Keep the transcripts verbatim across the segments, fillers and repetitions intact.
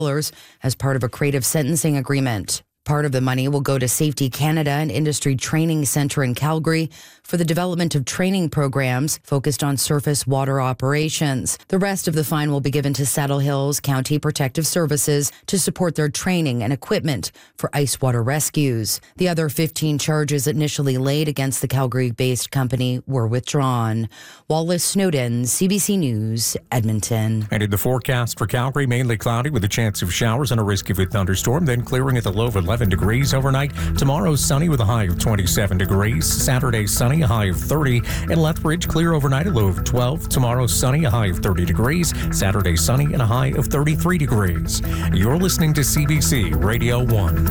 dollars as part of a creative sentencing agreement. Part of the money will go to Safety Canada, an industry training center in Calgary, for the development of training programs focused on surface water operations. The rest of the fine will be given to Saddle Hills County Protective Services to support their training and equipment for ice water rescues. The other fifteen charges initially laid against the Calgary-based company were withdrawn. Wallace Snowden, C B C News, Edmonton. And in the forecast for Calgary, mainly cloudy with a chance of showers and a risk of a thunderstorm, then clearing at the low of eleven degrees overnight. Tomorrow, sunny with a high of twenty-seven degrees. Saturday, sunny, a high of thirty. In Lethbridge, clear overnight, a low of twelve. Tomorrow, sunny, a high of thirty degrees. Saturday, sunny, and a high of thirty-three degrees. You're listening to C B C Radio one.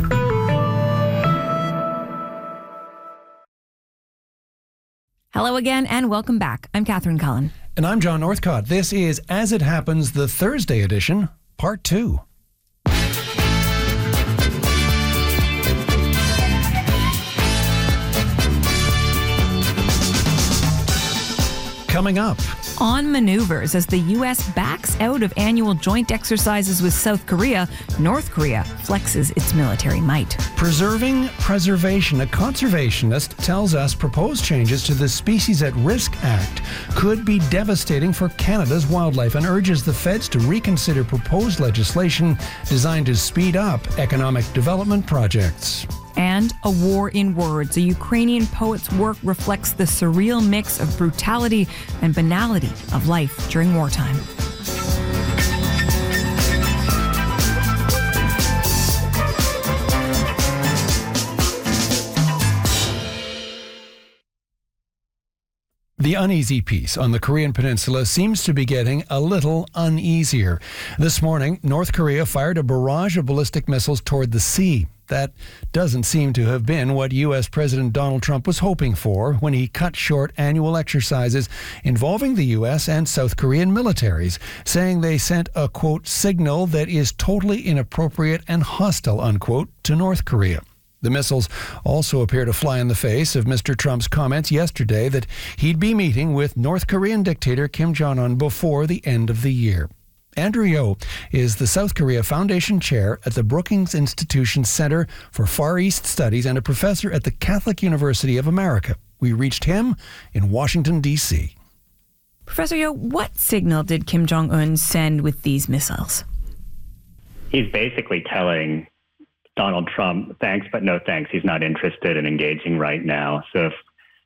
Hello again and welcome back. I'm Catherine Cullen. And I'm John Northcott. This is As It Happens, the Thursday edition, part two. Coming up. On maneuvers, as the U S backs out of annual joint exercises with South Korea, North Korea flexes its military might. Preserving preservation. A conservationist tells us proposed changes to the Species at Risk Act could be devastating for Canada's wildlife and urges the feds to reconsider proposed legislation designed to speed up economic development projects. And A War in Words. A Ukrainian poet's work reflects the surreal mix of brutality and banality of life during wartime. The uneasy peace on the Korean peninsula seems to be getting a little uneasier. This morning, North Korea fired a barrage of ballistic missiles toward the sea. That doesn't seem to have been what U S President Donald Trump was hoping for when he cut short annual exercises involving the U S and South Korean militaries, saying they sent a, quote, signal that is totally inappropriate and hostile, unquote, to North Korea. The missiles also appear to fly in the face of Mister Trump's comments yesterday that he'd be meeting with North Korean dictator Kim Jong-un before the end of the year. Andrew Yeo is the South Korea Foundation Chair at the Brookings Institution Center for Far East Studies and a professor at the Catholic University of America. We reached him in Washington, D C Professor Yeo, what signal did Kim Jong-un send with these missiles? He's basically telling Donald Trump, thanks, but no thanks. He's not interested in engaging right now. So if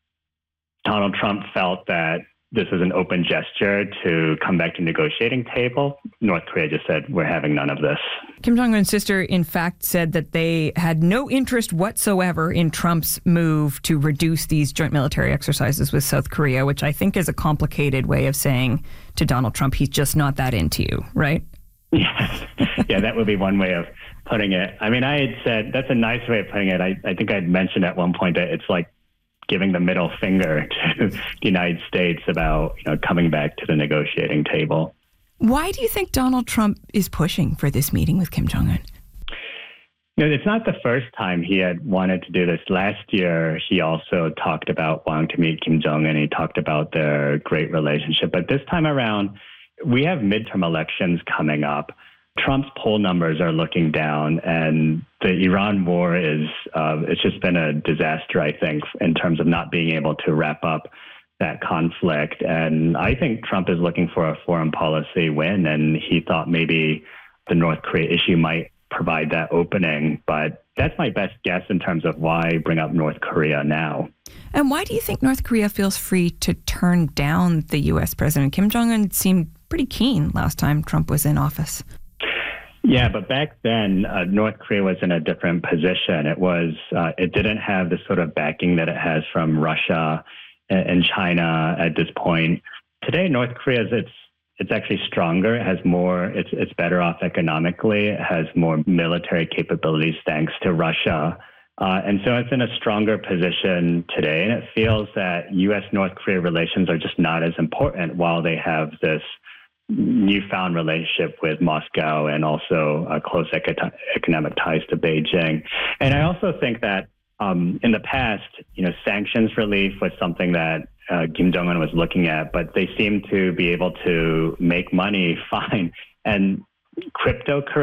Donald Trump felt that this is an open gesture to come back to negotiating table, North Korea just said, we're having none of this. Kim Jong-un's sister, in fact, said that they had no interest whatsoever in Trump's move to reduce these joint military exercises with South Korea, which I think is a complicated way of saying to Donald Trump, he's just not that into you, right? Yes. Yeah, that would be one way of putting it. I mean, I had said, that's a nice way of putting it. I, I think I'd mentioned at one point that it's like giving the middle finger to the United States about, you know, coming back to the negotiating table. Why do you think Donald Trump is pushing for this meeting with Kim Jong-un? You know, it's not the first time he had wanted to do this. Last year, he also talked about wanting to meet Kim Jong-un. He talked about their great relationship. But this time around, we have midterm elections coming up. Trump's poll numbers are looking down, and the Iran war is, uh, it's just been a disaster, I think, in terms of not being able to wrap up that conflict. And I think Trump is looking for a foreign policy win, and he thought maybe the North Korea issue might provide that opening. But that's my best guess in terms of why bring up North Korea now. And why do you think North Korea feels free to turn down the U S president? Kim Jong-un seemed pretty keen last time Trump was in office. Yeah, but back then, uh, North Korea was in a different position. It was, uh, it didn't have the sort of backing that it has from Russia and China at this point. Today, North Korea is it's it's actually stronger. It has more. It's it's better off economically. It has more military capabilities thanks to Russia, uh, and so it's in a stronger position today. And it feels that U S North Korea relations are just not as important while they have this newfound relationship with Moscow and also uh, close eco- economic ties to Beijing. And I also think that um, in the past, you know, sanctions relief was something that uh, Kim Jong-un was looking at, but they seem to be able to make money fine. And cryptocurrency